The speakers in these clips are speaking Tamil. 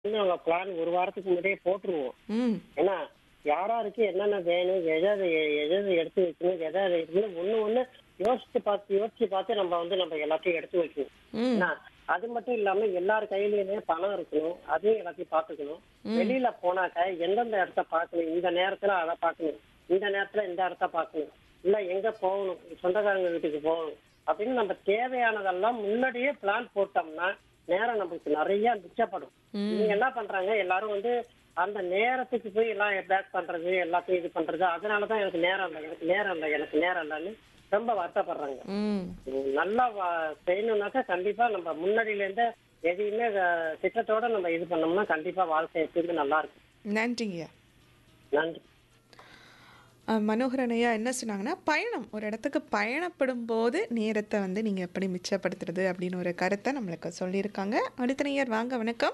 நாங்க பிளான் ஒரு வாரத்துக்கு முன்னாடியே போட்டுருவோம். ம். ஏன்னா, யாராருக்கு என்னென்ன வேணும், எத எத எடுத்து வைக்கணும், எத இருக்குன்னு ஒண்ணு யோசிச்சு பார்த்து நம்ம எல்லாத்தையும் எடுத்து வைக்கணும். ம். ஏன்னா, அது மட்டும் இல்லாம எல்லார் கையிலயுமே பணம் இருக்கணும். அதையும் எல்லாத்தையும் பார்த்துக்கணும். ம். வெளியில போனாக்க எந்தெந்த இடத்த பார்க்கணும், இந்த நேரத்துல அதை பார்க்கணும், இந்த நேரத்துல இந்த இடத்த பார்க்கணும், இல்ல எங்க போகணும், சொந்தக்காரங்க வீட்டுக்கு போகணும் அப்படின்னு நம்ம தேவையானதெல்லாம் முன்னாடியே பிளான் போட்டோம்னா நேரம் நம்மளுக்கு நிறைய மிச்சப்படும். ம். இவங்க என்ன பண்றாங்க, எல்லாரும் அந்த நேரத்துக்கு போய் எல்லாம் பேக் பண்றது, எல்லாத்தையும் இது பண்றது, அதனாலதான் எனக்கு நேரம் இல்லைன்னு ரொம்ப வருத்தப்படுறாங்க. ம். நல்லா செய்யணும்னாக்கா கண்டிப்பா நம்ம முன்னாடியில இருந்தே எதையுமே திட்டத்தோட நம்ம இது பண்ணோம்னா கண்டிப்பா வாழ்க்கை எப்பயுமே நல்லா இருக்கும். நன்றிங்கய்யா. நன்றி. மனோகரன் ஐயா என்ன சொன்னாங்கன்னா, பயணம் ஒரு இடத்துக்கு பயணப்படும் போது நேரத்தை வந்து நீங்கள் எப்படி மிச்சப்படுத்துறது அப்படின்னு ஒரு கருத்தை நம்மளுக்கு சொல்லியிருக்காங்க. அடுத்த நேயர் வாங்க, வணக்கம்.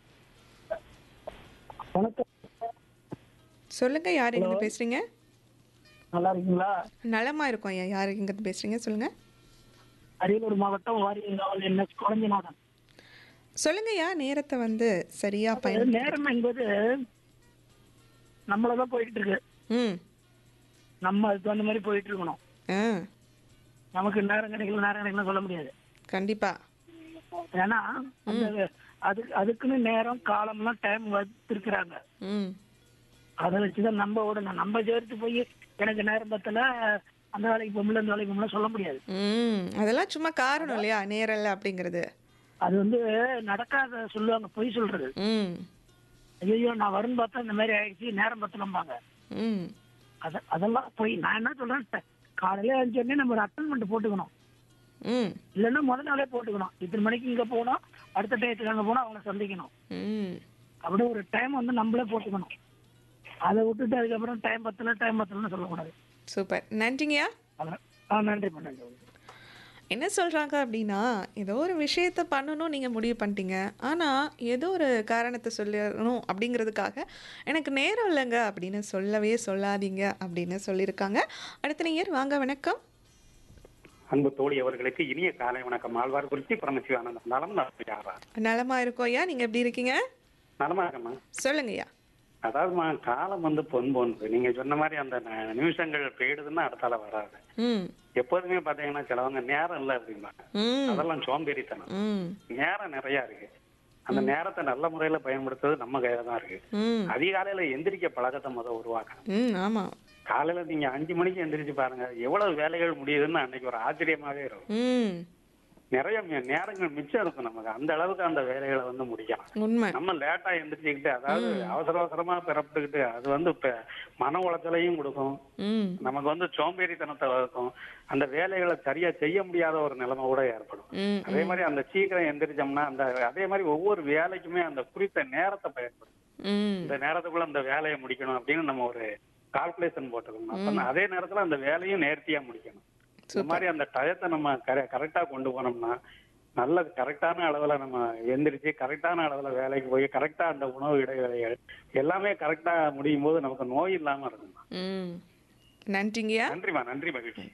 வணக்கம். சொல்லுங்க, யார் ஹலோ. எங்கிருந்து பேசுறீங்க? நல்லா இருக்கீங்களா? நலமா இருக்கும் ஐயா. யார் எங்கிருந்து பேசுறீங்க சொல்லுங்க. அரியலூர் மாவட்டம் வாரியங்காவல் என்எஸ் குழந்தைநாதன். சொல்லுங்க ஐயா, நேரத்தை வந்து சரியா அது பயன். நேரம் என்பது நம்மளதான் போயிட்டு இருக்கு. ம். நம்ம அதுக்கு தகுந்த மாதிரி போயிட்டு இருக்கணும். ஆ, நமக்கு நேரம் கிடைக்கல சொல்ல முடியாது. கண்டிப்பா. ஏன்னா அந்த அதுக்குன்னு நேரம் காலம்லாம் டைம் வச்சிருக்கிறாங்க. ம். அதை வச்சுதான் நம்ம ஓடணும். நம்ம சேர்த்து போய் எனக்கு நேரம் பத்தல, அந்த வேலைக்கு போகல இந்த வேலைக்கு போகல சொல்ல முடியாது. ம். அதெல்லாம் சும்மா காரணம் இல்லையா, நேரம் இல்லை அப்படிங்கிறது. அது நடக்காத சொல்லுவாங்க, பொய் சொல்றது. ம். ஐயோ நான் வரும்னு பார்த்தா இந்த மாதிரி ஆயிடுச்சு, நேரம் பத்தலம்பாங்க. ம். அதெல்லாம் போய் நான் என்ன சொல்றேன், காலையில எழுந்தோடனே நம்ம ஒரு அட்டன்மெண்ட் போட்டுக்கணும். ம். இல்லைன்னா முதல் நாளே போட்டுக்கணும். இத்தனை மணிக்கு இங்க போனோம், அடுத்த டயத்துக்கு அங்க போனா அவங்கள சந்திக்கணும். ம். அப்படி ஒரு டைம் நம்மளே போட்டுக்கணும். அதை விட்டுட்டு அதுக்கப்புறம் டைம் பத்தலன்னு சொல்லக்கூடாது. சூப்பர், நன்றிங்கய்யா. நன்றி நன்றி. என்ன சொல்கிறாங்க அப்படின்னா, ஏதோ ஒரு விஷயத்தை பண்ணணும் நீங்கள் முடிவு பண்ணிட்டீங்க, ஆனால் ஏதோ ஒரு காரணத்தை சொல்லணும் அப்படிங்கிறதுக்காக எனக்கு நேரம் இல்லைங்க அப்படின்னு சொல்லவே சொல்லாதீங்க அப்படின்னு சொல்லியிருக்காங்க. அடுத்த நேயர் வாங்க, வணக்கம். அன்பு தோழி அவர்களுக்கு இனிய காலை வணக்கம். ஆழ்வார் குறிச்சி பரமசிவானந்தம். நலம் யாரா? நலமா இருக்கோம் ஐயா, நீங்கள் எப்படி இருக்கீங்க? நலமா இருக்கம்மா. சொல்லுங்கய்யா. அதாவதுமா, காலம் பொன் போன்று நீங்க சொன்ன மாதிரி அந்த நிமிஷங்கள் போயிடுதுன்னா அடுத்தால வராது. ம். எப்போதுமே பாத்தீங்கன்னா சிலவங்க நேரம் இல்லை அப்படிம்பாங்க. ம். அதெல்லாம் சோம்பேறித்தனம். ம். நேரம் நிறைய இருக்கு. அந்த நேரத்தை நல்ல முறையில பயன்படுத்துறது நம்ம கையில தான் இருக்கு. ம். அதிகாலையில எந்திரிக்க பழக்கத்தை உருவாக்கணும். ம். ஆமாம். காலையில நீங்க 5 மணிக்கு எந்திரிச்சு பாருங்க, எவ்வளவு வேலைகள் முடியுதுன்னு அன்னைக்கு ஒரு ஆச்சரியமாவே இருக்கும். ம். நிறைய நேரங்கள் மிச்சம் இருக்கும் நமக்கு. அந்த அளவுக்கு அந்த வேலைகளை முடிக்கலாம். உண்மை. நம்ம லேட்டா எந்திரிச்சுக்கிட்டு, அதாவது அவசரமா பிறப்பிட்டுக்கிட்டு, அது இப்ப மன உளைச்சலையும் கொடுக்கும். ம். நமக்கு சோம்பேறித்தனத்தை வளர்க்கும். அந்த வேலைகளை சரியா செய்ய முடியாத ஒரு நிலைமை கூட ஏற்படும். ம். அதே மாதிரி அந்த சீக்கிரம் எந்திரிச்சோம்னா அதே மாதிரி ஒவ்வொரு வேலைக்குமே அந்த குறித்த நேரத்தை பயன்படும். ம். இந்த நேரத்துக்குள்ள அந்த வேலையை முடிக்கணும் அப்படின்னு நம்ம ஒரு கால்குலேஷன் போட்டுக்கணும். அப்ப அதே நேரத்துல அந்த வேலையும் நேர்த்தியா முடிக்கணும். இந்த மாதிரி அந்த டயத்தை நம்ம கரெக்டா கொண்டு போனோம்னா நல்ல கரெக்டான அளவுல நம்ம எந்திரிச்சு கரெக்டான அளவுல வேலைக்கு போய் கரெக்டா அந்த உணவு இடைவேளைகள் எல்லாமே கரெக்டா முடியும் போது நமக்கு நோய் இல்லாம இருக்கும். ம். நன்றிங்கய்யா. நன்றிமா, நன்றி, மகிழ்ச்சி.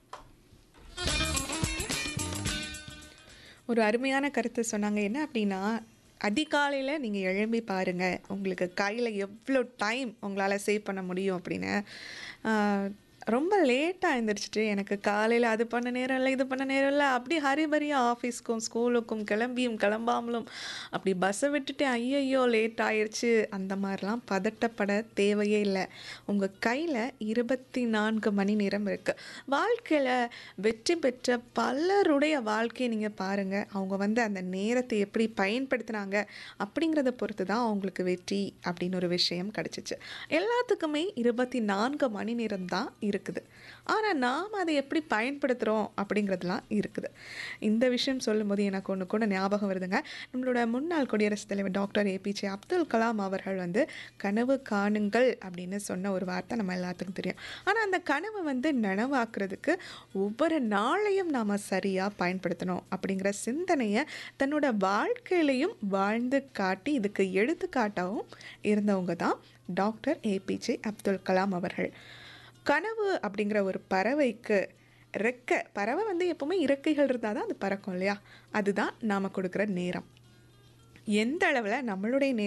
ஒரு அருமையான கருத்து சொன்னாங்க. என்ன அப்படின்னா, அதிகாலையில் நீங்கள் எழும்பி பாருங்கள், உங்களுக்கு கையில் எவ்வளோ டைம் உங்களால் சேவ் பண்ண முடியும் அப்படின்னு. ரொம்ப லேட்டாக எழுந்திரிச்சிட்டு எனக்கு காலையில் அது பண்ண நேரம் இல்லை, இது பண்ண நேரம் இல்லை, அப்படி ஹரிபரியாக ஆஃபீஸ்க்கும் ஸ்கூலுக்கும் கிளம்பாமலும் அப்படி பஸ்ஸை விட்டுட்டு ஐயையோ லேட் ஆயிடுச்சு அந்த மாதிரிலாம் பதட்டப்பட தேவையே இல்லை. உங்கள் கையில் 24 மணி நேரம் இருக்குது. வாழ்க்கையில் வெற்றி பெற்ற பலருடைய வாழ்க்கையை நீங்கள் பாருங்கள். அவங்க அந்த நேரத்தை எப்படி பயன்படுத்தினாங்க அப்படிங்கிறத பொறுத்து தான் அவங்களுக்கு வெற்றி அப்படின்னு ஒரு விஷயம் கிடச்சிச்சு. எல்லாத்துக்குமே 24 மணி நேரம் தான் இருக்குது. ஆனால் நாம் அதை எப்படி பயன்படுத்துகிறோம் அப்படிங்கிறதுலாம் இருக்குது. இந்த விஷயம் சொல்லும்போது எனக்கு ஒன்று கூட ஞாபகம் வருதுங்க. நம்மளோட முன்னாள் குடியரசுத் தலைவர் டாக்டர் ஏபிஜே அப்துல் கலாம் அவர்கள் கனவு காணுங்கள் அப்படின்னு சொன்ன ஒரு வார்த்தை நம்ம எல்லாத்துக்கும் தெரியும். ஆனால் அந்த கனவு நனவாக்குறதுக்கு ஒவ்வொரு நாளையும் நாம் சரியாக பயன்படுத்தணும் அப்படிங்கிற சிந்தனையை தன்னோட வாழ்க்கையிலையும் வாழ்ந்து காட்டி இதுக்கு எடுத்துக்காட்டாகவும் இருந்தவங்க தான் டாக்டர் ஏபிஜே அப்துல் கலாம் அவர்கள். கனவு அப்படிங்கிற ஒரு பறவைக்கு பறவை எப்பவுமே இறக்கைகள் இருந்தால் தான் அது பறக்கும் இல்லையா? அதுதான் நாம் கொடுக்குற நேரம். எந்த அளவில் நம்மளுடைய